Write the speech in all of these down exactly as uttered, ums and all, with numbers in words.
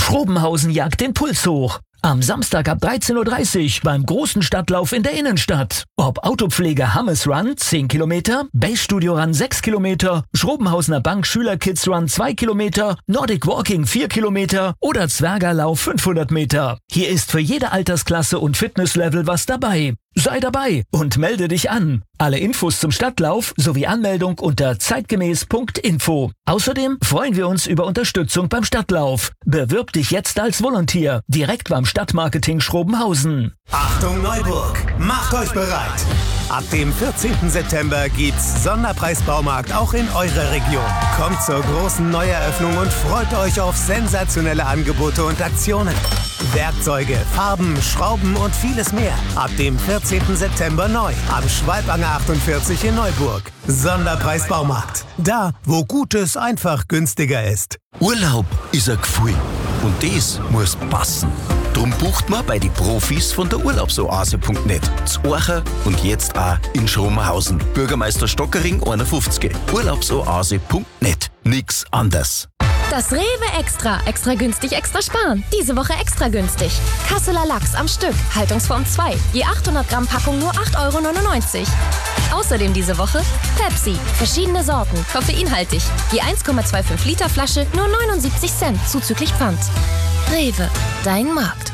Schrobenhausen jagt den Puls hoch. Am Samstag ab dreizehn Uhr dreißig beim großen Stadtlauf in der Innenstadt. Ob Autopflege Hammes Run zehn Kilometer, Base Studio Run sechs Kilometer, Schrobenhausener Bank Schüler Kids Run zwei Kilometer, Nordic Walking vier Kilometer oder Zwergerlauf fünfhundert Meter. Hier ist für jede Altersklasse und Fitnesslevel was dabei. Sei dabei und melde dich an. Alle Infos zum Stadtlauf sowie Anmeldung unter zeitgemäß punkt info. Außerdem freuen wir uns über Unterstützung beim Stadtlauf. Bewirb dich jetzt als Volunteer direkt beim Stadtmarketing Schrobenhausen. Achtung Neuburg, macht euch bereit! Ab dem vierzehnten September gibt's Sonderpreis-Baumarkt auch in eurer Region. Kommt zur großen Neueröffnung und freut euch auf sensationelle Angebote und Aktionen. Werkzeuge, Farben, Schrauben und vieles mehr. Ab dem vierzehnten September neu am Schwalbanger achtundvierzig in Neuburg. Sonderpreis-Baumarkt. Da, wo Gutes einfach günstiger ist. Urlaub ist ein Gefühl und das muss passen. Drum bucht man bei den Profis von der Urlaubsoase punkt net. Zu Orcha und jetzt auch in Schrobenhausen. Bürgermeister Stockering einundfünfzig. Urlaubsoase punkt net. Nix anders. Das Rewe Extra. Extra günstig, extra sparen. Diese Woche extra günstig. Kasseler Lachs am Stück. Haltungsform zwei. Je achthundert Gramm Packung nur acht Euro neunundneunzig. Außerdem diese Woche Pepsi. Verschiedene Sorten. Koffeinhaltig. Je eins Komma fünfundzwanzig Liter Flasche nur neunundsiebzig Cent zuzüglich Pfand. Rewe. Dein Markt.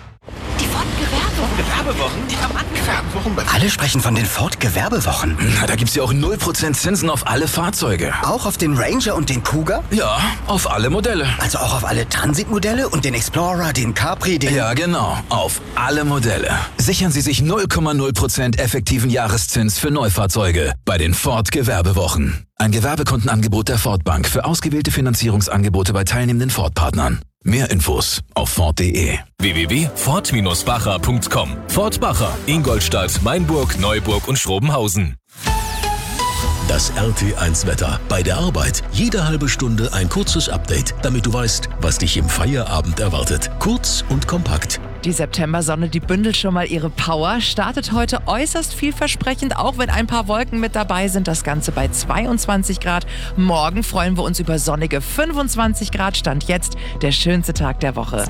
Die Ford-Gewerbewochen. Gewerbewochen? Die haben Gewerbewochen. Alle sprechen von den Ford-Gewerbewochen. Na, da gibt's ja auch null Prozent Zinsen auf alle Fahrzeuge. Auch auf den Ranger und den Kuga? Ja, auf alle Modelle. Also auch auf alle Transitmodelle und den Explorer, den Capri, den... Ja, genau. Auf alle Modelle. Sichern Sie sich null Komma null Prozent effektiven Jahreszins für Neufahrzeuge bei den Ford-Gewerbewochen. Ein Gewerbekundenangebot der Ford Bank für ausgewählte Finanzierungsangebote bei teilnehmenden Ford-Partnern. Mehr Infos auf Ford punkt de. w w w punkt ford bacher punkt com. Ford Bacher, Ingolstadt, Mainburg, Neuburg und Schrobenhausen. Das R T eins Wetter. Bei der Arbeit jede halbe Stunde ein kurzes Update, damit du weißt, was dich im Feierabend erwartet. Kurz und kompakt. Die Septembersonne, die bündelt schon mal ihre Power, startet heute äußerst vielversprechend, auch wenn ein paar Wolken mit dabei sind. Das Ganze bei zweiundzwanzig Grad. Morgen freuen wir uns über sonnige fünfundzwanzig Grad. Stand jetzt der schönste Tag der Woche.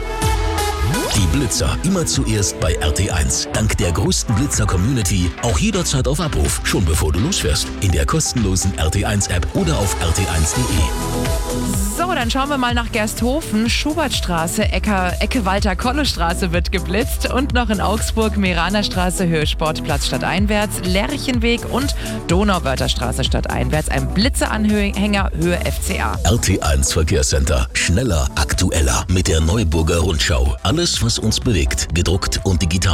Die Blitzer immer zuerst bei R T eins. Dank der größten Blitzer-Community auch jederzeit auf Abruf, schon bevor du losfährst. In der kostenlosen R T eins App oder auf r t eins punkt de. So, dann schauen wir mal nach Gersthofen. Schubertstraße, Ecke, Ecke Walter-Kolle-Straße wird geblitzt. Und noch in Augsburg, Meraner-Straße, Höhe Sportplatz stadteinwärts, Lerchenweg und Donauwörtherstraße stadteinwärts. Ein Blitzeranhänger, Höhe F C A. R T eins Verkehrscenter. Schneller, aktueller mit der Neuburger Rundschau. Alles, was uns bewegt, gedruckt und digital.